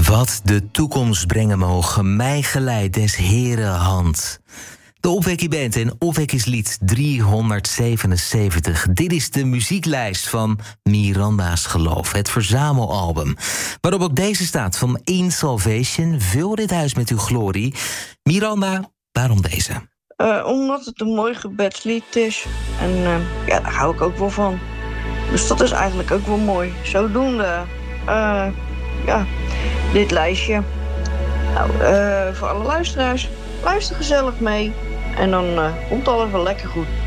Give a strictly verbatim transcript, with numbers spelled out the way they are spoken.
Wat de toekomst brengen mogen, mij geleid des Heren hand. De Opwekkie Band en Opwekkingslied driehonderdzevenenzeventig. Dit is de muzieklijst van Miranda's Geloof, het verzamelalbum. Waarop ook deze staat van In Salvation, Vul dit huis met uw glorie. Miranda, waarom deze? Uh, omdat het een mooi gebedslied is. En uh, ja, daar hou ik ook wel van. Dus dat is eigenlijk ook wel mooi. Zodoende, uh, ja, dit lijstje. Nou, uh, voor alle luisteraars, luister gezellig mee. En dan uh, komt alles wel lekker goed.